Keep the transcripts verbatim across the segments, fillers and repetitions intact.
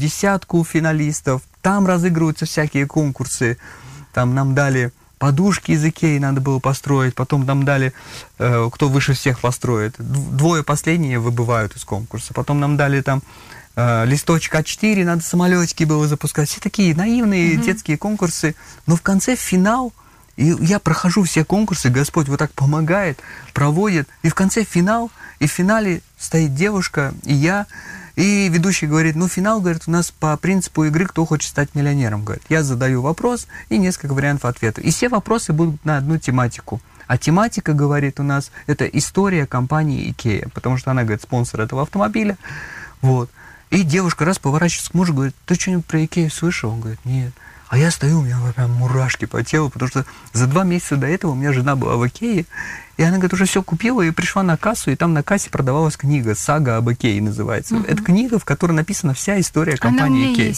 десятку финалистов, там разыгрываются всякие конкурсы, там нам дали подушки из Икеи, надо было построить, потом нам дали, э, кто выше всех построит, двое последние выбывают из конкурса, потом нам дали там э, листочек а четыре, надо самолетики было запускать, все такие наивные mm-hmm. детские конкурсы, но в конце финал, и я прохожу все конкурсы, Господь вот так помогает, проводит, и в конце финал, и в финале стоит девушка, и я, и ведущий говорит, ну, финал, говорит, у нас по принципу игры, кто хочет стать миллионером, говорит. Я задаю вопрос и несколько вариантов ответа. И все вопросы будут на одну тематику. А тематика, говорит, у нас, это история компании Икея, потому что она, говорит, спонсор этого автомобиля. Вот. И девушка раз поворачивается к мужу, говорит, ты что-нибудь про Икею слышал? Он говорит, нет. А я стою, у меня прям мурашки по телу, потому что за два месяца до этого у меня жена была в Икее, и она, говорит, уже все купила и пришла на кассу, и там на кассе продавалась книга «Сага об Икее» называется. Uh-huh. Это книга, в которой написана вся история компании Икея.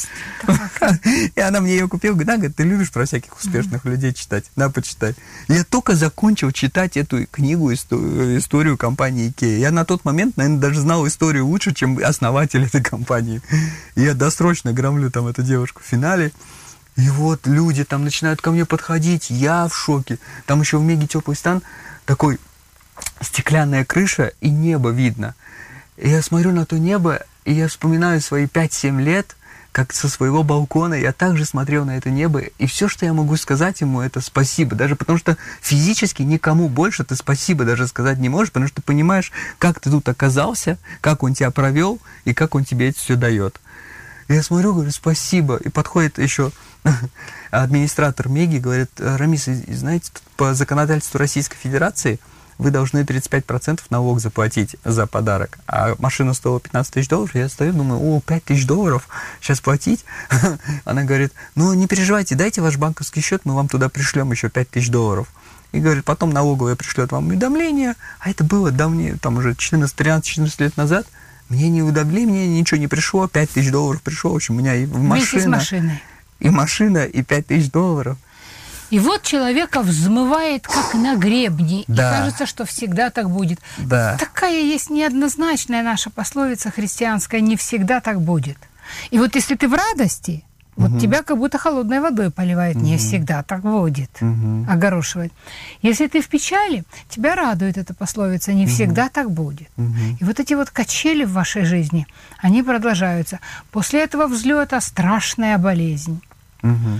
И она мне ее купила, говорит, да, говорит, ты любишь про всяких успешных людей читать, на, почитай. Я только закончил читать эту книгу, историю компании Икея. Я на тот момент, наверное, даже знал историю лучше, чем основатель этой компании. И я досрочно громлю там эту девушку в финале. И вот люди там начинают ко мне подходить, я в шоке. Там еще в Меге Теплый стан такой стеклянная крыша и небо видно. И я смотрю на то небо, и я вспоминаю свои пять-семь лет, как со своего балкона я также смотрел на это небо, и все, что я могу сказать ему, это спасибо. Даже потому что физически никому больше ты спасибо даже сказать не можешь, потому что ты понимаешь, как ты тут оказался, как он тебя провел, и как он тебе это все дает. И я смотрю, говорю, спасибо. И подходит еще администратор Меги, говорит, Рамис, знаете, по законодательству Российской Федерации вы должны тридцать пять процентов налог заплатить за подарок. А машина стоила пятнадцать тысяч долларов. Я стою, думаю, о, пять тысяч долларов сейчас платить. Она говорит, ну не переживайте, дайте ваш банковский счет, мы вам туда пришлем еще пять тысяч долларов. И говорит, потом налоговая пришлет вам уведомление. А это было давнее, там уже четырнадцать, тринадцать, четырнадцать лет назад. Мне не уведомление, ничего не пришло, пять тысяч долларов пришло, в общем, у меня и машина, и машина, и пять тысяч долларов. И вот человека взмывает, как на гребне, да. И кажется, что всегда так будет. Да. Такая есть неоднозначная наша пословица христианская, не всегда так будет. И вот если ты в радости, вот угу. тебя как будто холодной водой поливает, угу. не всегда так будет, угу. огорошивает. Если ты в печали, тебя радует эта пословица, не угу. всегда так будет. Угу. И вот эти вот качели в вашей жизни, они продолжаются. После этого взлета страшная болезнь. Угу.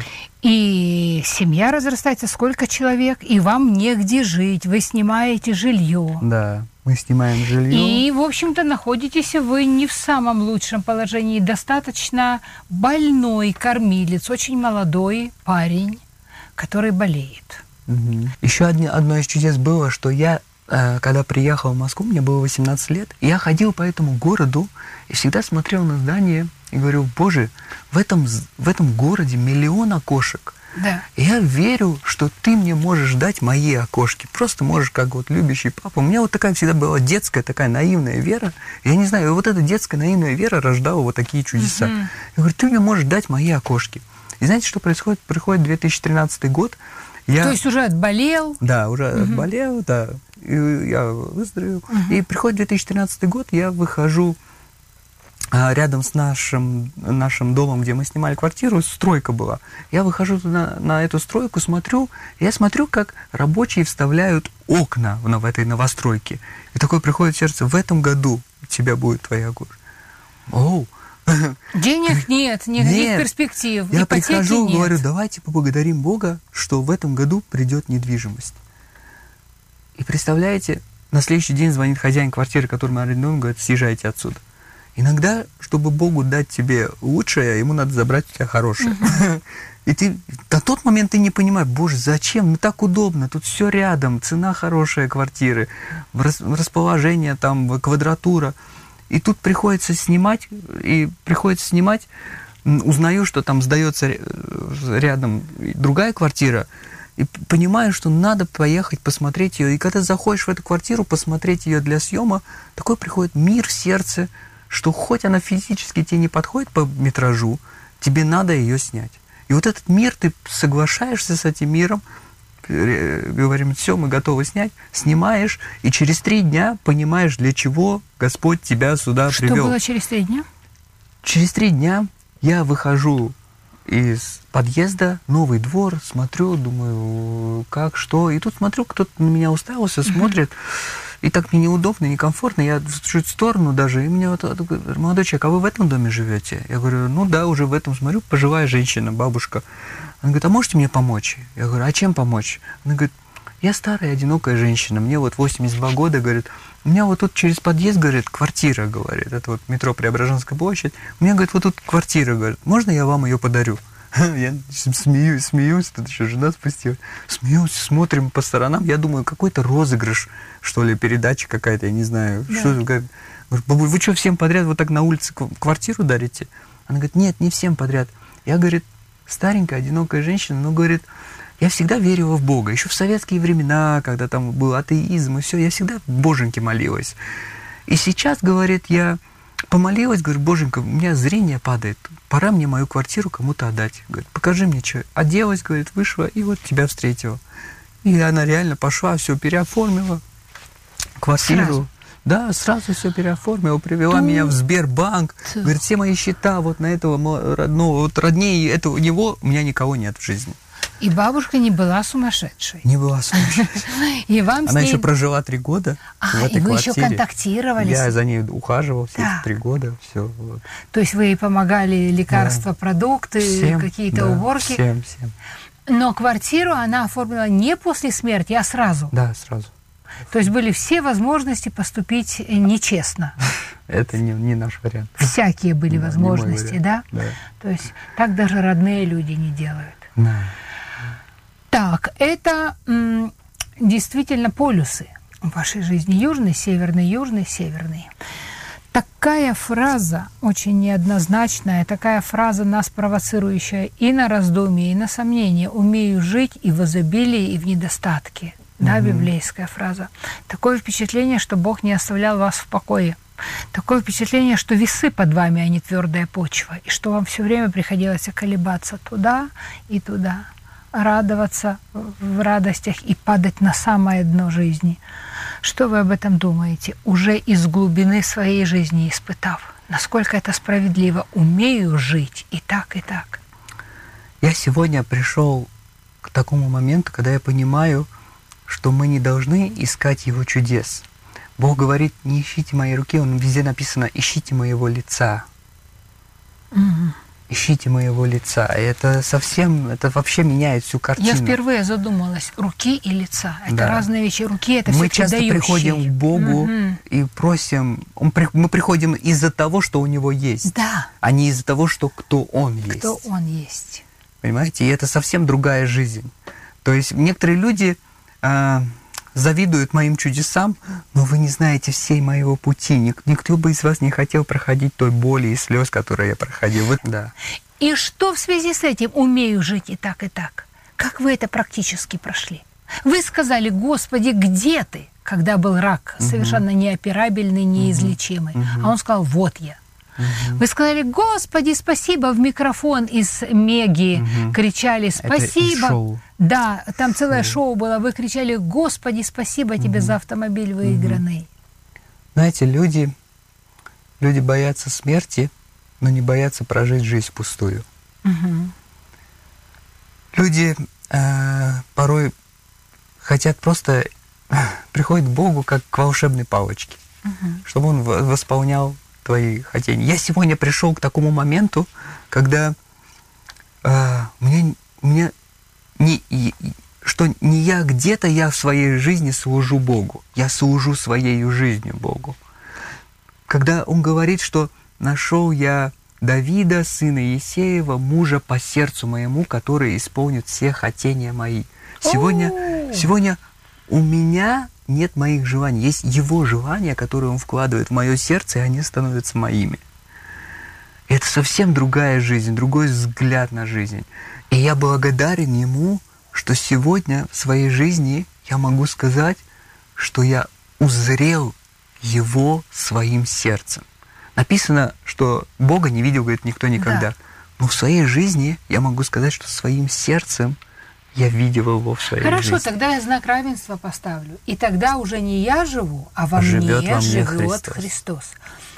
И семья разрастается, сколько человек, и вам негде жить, вы снимаете жилье. Да, мы снимаем жилье. И, в общем-то, находитесь вы не в самом лучшем положении. Достаточно больной кормилец, очень молодой парень, который болеет. Угу. Еще одни, одно из чудес было, что я, э, когда приехал в Москву, мне было восемнадцать лет, я ходил по этому городу и всегда смотрел на здание и говорю, Боже, в этом, в этом городе миллион окошек. Да. И я верю, что ты мне можешь дать мои окошки. Просто можешь, как вот любящий папа. У меня вот такая всегда была детская, такая наивная вера. Я не знаю, вот эта детская наивная вера рождала вот такие чудеса. Uh-huh. Я говорю, ты мне можешь дать мои окошки. И знаете, что происходит? Приходит две тысячи тринадцатый год. Я... То есть уже отболел? Да, уже uh-huh. отболел, да. И я выздоровел. Uh-huh. И приходит две тысячи тринадцатый год, я выхожу рядом с нашим, нашим домом, где мы снимали квартиру, стройка была. Я выхожу туда, на эту стройку, смотрю, я смотрю, как рабочие вставляют окна в, в этой новостройке. И такое приходит в сердце, в этом году у тебя будет твоя окошко. Оу! Денег нет, никаких нет. перспектив. Я ипотеки прихожу, нет. говорю, давайте поблагодарим Бога, что в этом году придет недвижимость. И представляете, на следующий день звонит хозяин квартиры, которую мы арендуем, говорит, съезжайте отсюда. Иногда, чтобы Богу дать тебе лучшее, ему надо забрать у тебя хорошее. Uh-huh. И ты на тот момент ты не понимаешь, Боже, зачем? Ну так удобно, тут все рядом, цена хорошая квартиры, расположение там, квадратура. И тут приходится снимать, и приходится снимать, узнаю, что там сдается рядом другая квартира, и понимаю, что надо поехать посмотреть ее. И когда заходишь в эту квартиру, посмотреть ее для съема, такой приходит мир в сердце, что хоть она физически тебе не подходит по метражу, тебе надо ее снять. И вот этот мир, ты соглашаешься с этим миром, говорим, все, мы готовы снять, снимаешь, и через три дня понимаешь, для чего Господь тебя сюда что привел. Что было через три дня? Через три дня Я выхожу из подъезда, новый двор, смотрю, думаю, как, что. И тут смотрю, кто-то на меня уставился, смотрит. И так мне неудобно, некомфортно. Я чуть в сторону даже. И мне вот говорит: молодой человек, а вы в этом доме живете? Я говорю: ну да, уже в этом. Смотрю, пожилая женщина, бабушка. Она говорит: а можете мне помочь? Я говорю: а чем помочь? Она говорит: я старая, одинокая женщина, мне вот восемьдесят два года, говорит, у меня вот тут через подъезд, говорит, квартира, говорит, это вот метро Преображенская площадь, у меня, говорит, вот тут квартира, говорит, можно я вам ее подарю? Я смеюсь, смеюсь, тут еще жена спустилась, смеюсь, смотрим по сторонам, я думаю, какой-то розыгрыш, что ли, передача какая-то, я не знаю, да. Что, говорю, бабуль, вы что, всем подряд вот так на улице квартиру дарите? Она говорит: нет, не всем подряд. Я, говорит, старенькая, одинокая женщина, но, говорит, я всегда верила в Бога. Еще в советские времена, когда там был атеизм и все, я всегда Боженьке молилась. И сейчас, говорит, я помолилась, говорю: Боженька, у меня зрение падает, пора мне мою квартиру кому-то отдать. Говорит: покажи мне, что. Оделась, говорит, вышла, и вот тебя встретила. И она реально пошла, все переоформила, квартиру. Сразу. Да, сразу все переоформила, привела Ту... меня в Сбербанк. Ту... Говорит: все мои счета вот на этого родного, вот роднее этого, у него, у меня никого нет в жизни. И бабушка не была сумасшедшей. Не была сумасшедшей. И вам Она ней... еще прожила три года а, в этой и вы квартире. еще контактировали? Я за ней ухаживал все да. эти три года. Все, вот. То есть вы ей помогали лекарства, да. продукты, всем, какие-то да, уборки? Всем, всем. Но квартиру она оформила не после смерти, а сразу? Да, сразу. То есть были все возможности поступить нечестно? Это не, не наш вариант. Всякие были да, возможности, да? да? То есть так даже родные люди не делают. Да. Так, это м, действительно полюсы в вашей жизни. Южный, северный, южный, северный. Такая фраза очень неоднозначная, такая фраза, нас провоцирующая и на раздумье, и на сомнение. «Умею жить и в изобилии, и в недостатке». Да, угу. Библейская фраза. Такое впечатление, что Бог не оставлял вас в покое. Такое впечатление, что весы под вами, а не твердая почва, и что вам все время приходилось колебаться туда и туда, радоваться в радостях и падать на самое дно жизни. Что вы об этом думаете, уже из глубины своей жизни испытав? Насколько это справедливо? Умею жить и так, и так. Я сегодня пришел к такому моменту, когда я понимаю, что мы не должны искать Его чудес. Бог говорит: не ищите моей руки, Он везде написано: ищите моего лица. Угу. Ищите моего лица. И это совсем, это вообще меняет всю картину. Я впервые задумалась: руки и лица. Это да. разные вещи. Руки — это мы часто дающие. Приходим к Богу угу. и просим. Он, мы приходим из-за того, что у Него есть, да. а не из-за того, что кто Он есть. Кто Он есть. Понимаете? И это совсем другая жизнь. То есть некоторые люди э, завидуют моим чудесам, но вы не знаете всей моего пути. Ник- никто бы из вас не хотел проходить той боли и слез, которые я проходил. Вот, да. И что в связи с этим «умею жить и так, и так»? Как вы это практически прошли? Вы сказали: Господи, где ты? Когда был рак, угу. совершенно неоперабельный, неизлечимый. Угу. А он сказал: вот я. Угу. Вы сказали: Господи, спасибо, в микрофон из Меги угу. кричали: спасибо. Это шоу. Да, там целое шоу. шоу было. Вы кричали: Господи, спасибо тебе угу. за автомобиль выигранный. Угу. Знаете, люди, люди боятся смерти, но не боятся прожить жизнь впустую. Угу. Люди э, порой хотят просто приходят к Богу как к волшебной палочке, угу. чтобы Он восполнял твои хотения. Я сегодня пришел к такому моменту, когда э, мне, мне не, и, что не я где-то, я в своей жизни служу Богу. Я служу своей жизнью Богу. Когда Он говорит, что нашел я Давида, сына Иессеева, мужа по сердцу моему, который исполнит все хотения мои. Сегодня, сегодня у меня нет моих желаний, есть Его желания, которые Он вкладывает в мое сердце, и они становятся моими. И это совсем другая жизнь, другой взгляд на жизнь. И я благодарен Ему, что сегодня в своей жизни я могу сказать, что я узрел Его своим сердцем. Написано, что Бога не видел, говорит, никто никогда. Да. Но в своей жизни я могу сказать, что своим сердцем я видел Его в своей Хорошо, жизни. Хорошо, тогда я знак равенства поставлю. И тогда уже не я живу, а во живет мне во мне живет Христос. Христос.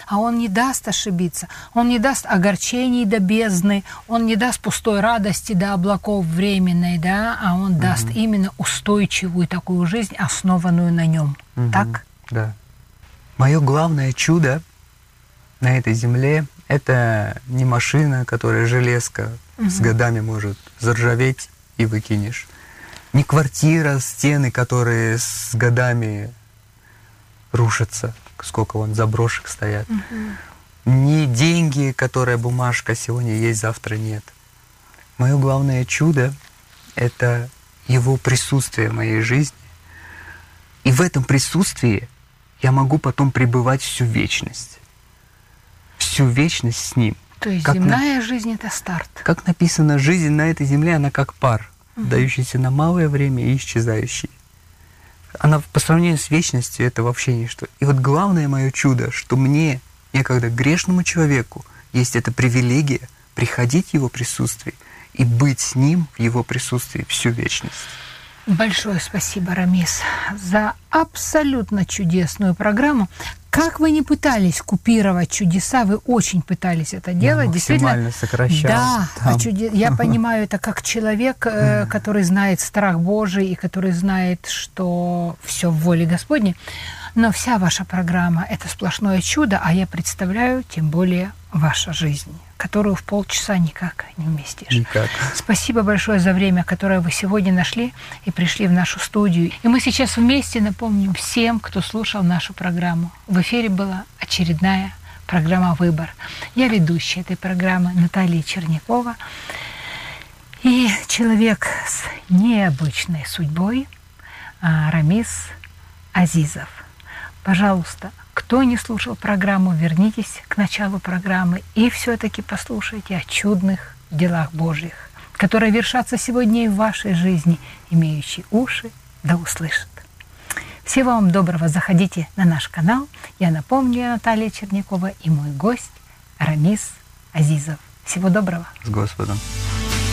а Он не даст ошибиться, Он не даст огорчений до бездны, Он не даст пустой радости до облаков временной, да, а Он даст угу. именно устойчивую такую жизнь, основанную на Нем. Угу. Так? Да. Мое главное чудо на этой земле — это не машина, которая железка угу. с годами может заржаветь и выкинешь. Не квартира, стены, которые с годами рушатся, сколько вон заброшек стоят. Угу. Не деньги, которые бумажка сегодня есть, завтра нет. Мое главное чудо — это Его присутствие в моей жизни. И в этом присутствии я могу потом пребывать всю вечность. Всю вечность с Ним. То есть как земная на... жизнь — это старт. Как написано, жизнь на этой земле, она как пар, угу. дающийся на малое время и исчезающий. Она по сравнению с вечностью — это вообще ничто. И вот главное мое чудо, что мне, некогда грешному человеку, есть эта привилегия приходить в Его присутствие и быть с Ним в Его присутствии всю вечность. Большое спасибо, Рамис, за абсолютно чудесную программу. Как вы не пытались купировать чудеса, вы очень пытались это делать. Я максимально сокращал. Да, а чуде... я понимаю это как человек, э, который знает страх Божий и который знает, что все в воле Господней. Но вся ваша программа — это сплошное чудо, а я представляю, тем более, ваша жизнь, которую в полчаса никак не вместишь. Никак. Спасибо большое за время, которое вы сегодня нашли и пришли в нашу студию. И мы сейчас вместе напомним всем, кто слушал нашу программу. В эфире была очередная программа «Выбор». Я ведущая этой программы Наталья Чернякова. И человек с необычной судьбой Рамис Азизов. Пожалуйста, кто не слушал программу, вернитесь к началу программы и все-таки послушайте о чудных делах Божьих, которые вершатся сегодня и в вашей жизни. Имеющие уши, да услышат. Всего вам доброго. Заходите на наш канал. Я напомню, я Наталья Чернякова и мой гость Рамис Азизов. Всего доброго. С Господом.